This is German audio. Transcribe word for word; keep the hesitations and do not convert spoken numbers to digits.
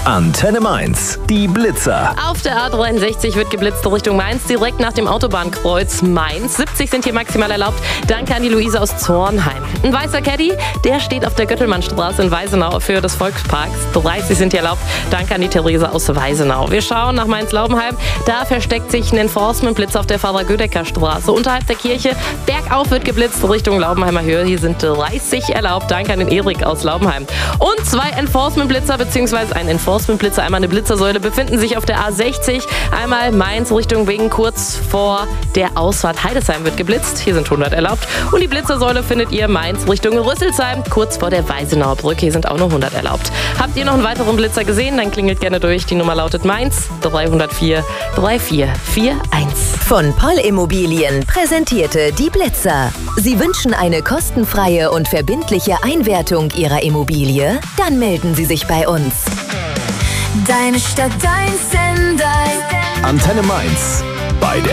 Antenne Mainz, die Blitzer. Auf der A dreiundsechzig wird geblitzt Richtung Mainz, direkt nach dem Autobahnkreuz Mainz. siebzig sind hier maximal erlaubt. Danke an die Luise aus Zornheim. Ein weißer Caddy, der steht auf der Göttelmannstraße in Weisenau für des Volksparks. dreißig sind hier erlaubt. Danke an die Therese aus Weisenau. Wir schauen nach Mainz-Laubenheim. Da versteckt sich ein Enforcement-Blitz auf der Vater-Gödecker-Straße. Unterhalb der Kirche, bergauf wird geblitzt Richtung Laubenheimer Höhe. Hier sind dreißig erlaubt. Danke an den Erik aus Laubenheim. Und zwei Enforcement-Blitzer bzw. ein Enforcement-Blitzer, einmal eine Blitzersäule, befinden sich auf der A sechzig. Einmal Mainz Richtung Wegen, kurz vor der Ausfahrt Heidesheim wird geblitzt. Hier sind hundert erlaubt. Und die Blitzersäule findet ihr Mainz Richtung Rüsselsheim, kurz vor der Weisenauer Brücke. Hier sind auch nur hundert erlaubt. Habt ihr noch einen weiteren Blitzer gesehen? Dann klingelt gerne durch. Die Nummer lautet Mainz dreihundertvier drei vier vier eins. Von Poll Immobilien präsentierte die Blitzer. Sie wünschen eine kostenfreie und verbindliche Einwertung Ihrer Immobilie? Dann melden Sie sich bei uns. Deine Stadt, dein Sender. Antenne Mainz. Bei der